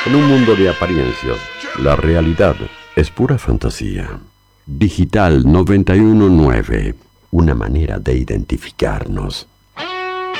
En un mundo de apariencias, la realidad es pura fantasía. Digital 919, una manera de identificarnos.